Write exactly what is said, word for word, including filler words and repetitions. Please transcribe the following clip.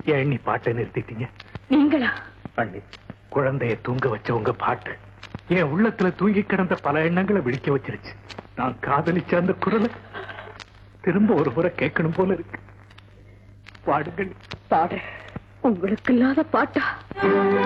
ஏன் நீ பாட்டை நிறுத்திட்டீங்க? நீங்களா? அண்ணி, குழந்தைய தூங்க வச்ச உங்க பாட்டு என் உள்ளத்துல தூங்கி கிடந்த பல எண்ணங்களை விழிக்க வச்சிருச்சு. நான் காதலிச்ச அந்த குரலை திரும்ப ஒரு முறை கேட்கணும் போல இருக்கு. பாடுங்கள். பாடு. உங்களுக்கு இல்லாத பாட்டா?